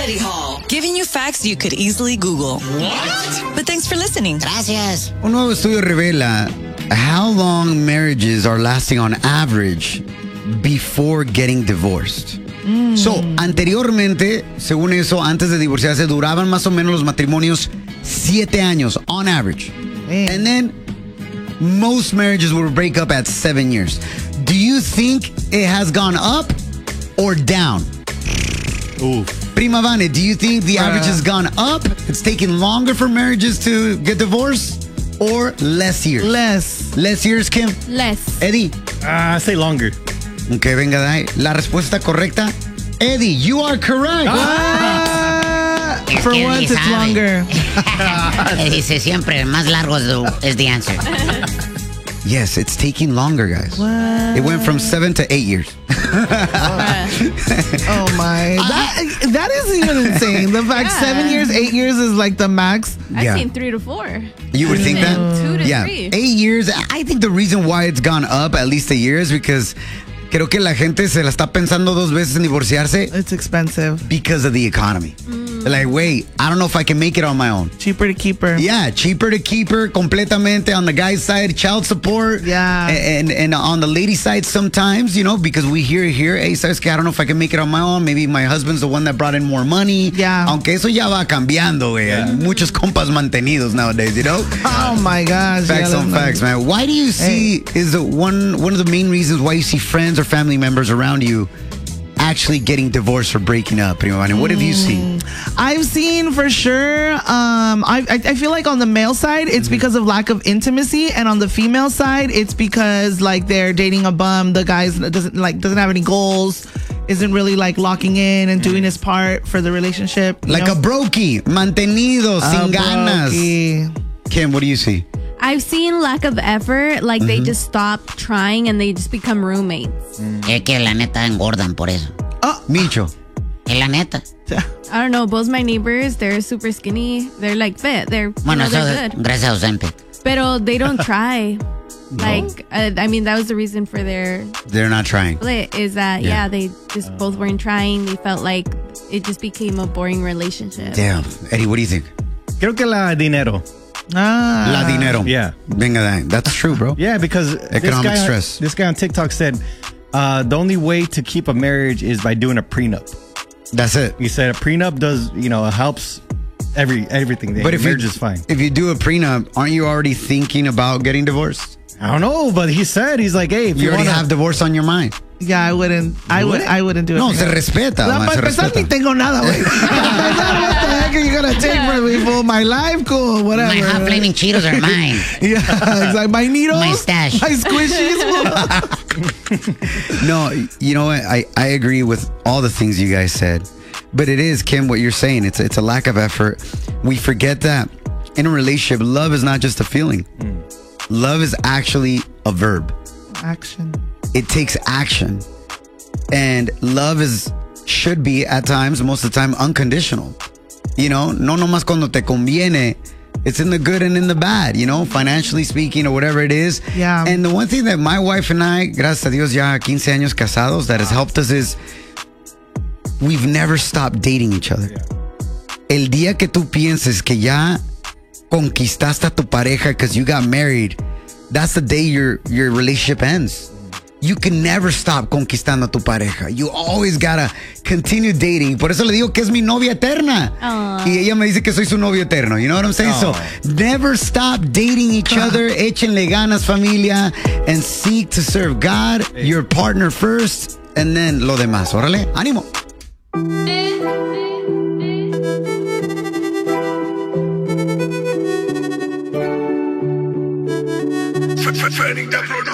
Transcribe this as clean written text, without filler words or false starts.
Eddie Hall, giving you facts you could easily Google. What? But thanks for listening. Gracias. Un nuevo estudio revela how long marriages are lasting on average before getting divorced. So, anteriormente, según eso, antes de divorciarse, duraban más o menos los matrimonios 7 años on average. And then, most marriages will break up at 7 years. Do you think it has gone up or down? Oof. Prima Vane, do you think the average has gone up? It's taking longer for marriages to get divorced? Or less years? Less years, Kim? Less. Eddie? I say longer. Ok, venga, Dai. La respuesta correcta. Eddie, you are correct. For once, it's longer. Dice siempre, más largo is the answer. Yes, it's taking longer, guys. What? It went from 7 to 8 years. Oh my. That is even insane. The fact 7 years, 8 years is like the max. I've seen 3 to 4. You would think that? 2 to 3. 8 years. I think the reason why it's gone up at least a year is because creo que la gente se la está pensando 2 veces en divorciarse. It's expensive. Because of the economy. Like, wait, I don't know if I can make it on my own. Cheaper to keep her. Yeah, cheaper to keep her completamente. On the guy's side, child support. Yeah. And on the lady side sometimes, you know, because we hear here, hey, sabes que I don't know if I can make it on my own. Maybe my husband's the one that brought in more money. Yeah. Aunque eso ya va cambiando, güey. Yeah. Muchos compas mantenidos nowadays, you know? Oh my gosh. Facts on facts, man. Why do you see, is one of the main reasons why you see friends or family members around you actually getting divorced or breaking up? What have you seen? I've seen for sure. I feel like on the male side, it's because of lack of intimacy, and on the female side, it's because like they're dating a bum. The guy doesn't have any goals, isn't really like locking in and doing his part for the relationship. Like a brokey, mantenido, sin ganas. Kim, what do you see? I've seen lack of effort, like they just stop trying and they just become roommates. Es que la neta engordan por eso. Micho. Es la neta. I don't know, both my neighbors, they're super skinny. They're like fit. They're Bueno, they're good. Gracias a Ozempic. Pero they don't try. Like, I mean, that was the reason for their They're not trying. split, is that, they just both weren't trying. They felt like it just became a boring relationship. Damn. Eddie, what do you think? Creo que la dinero. La dinero. Yeah. Venga, that's true, bro. Yeah, because economic stress. This guy on TikTok said the only way to keep a marriage is by doing a prenup. That's it. He said a prenup does, helps everything. But if marriage is fine. If you do a prenup, aren't you already thinking about getting divorced? I don't know, but he's like, hey, if you already have divorce on your mind. Yeah, I wouldn't do it. No, se respeta. Para empezar, ni tengo nada, güey. What the heck are you going to take from me for my life? Cool, whatever. My hot flaming Cheetos are mine. Yeah, it's like my needles. My stash. My squishies. No, you know what? I agree with all the things you guys said. But it is, Kim, what you're saying. It's a lack of effort. We forget that in a relationship, love is not just a feeling. Love is actually a verb. Action. It takes action. And love should be at times, most of the time, unconditional. No nomás cuando te conviene. It's in the good and in the bad, financially speaking or whatever it is. Yeah. And the one thing that my wife and I, gracias a Dios, ya 15 años casados, that has helped us is we've never stopped dating each other. Yeah. El día que tú pienses que ya conquistaste a tu pareja because you got married, that's the day your relationship ends. You can never stop conquistando a tu pareja. You always gotta continue dating. Por eso le digo que es mi novia eterna. Aww. Y ella me dice que soy su novio eterno. You know what I'm saying? So never stop dating each other. Échenle ganas, familia. And seek to serve God, your partner first, and then lo demás. Órale, ánimo. Setting the